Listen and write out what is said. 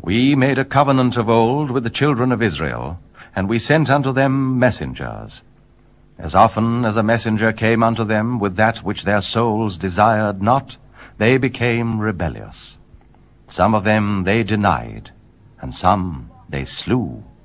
We made a covenant of old with the children of Israel, and we sent unto them messengers. As often as a messenger came unto them with that which their souls desired not, they became rebellious. Some of them they denied, and some they slew.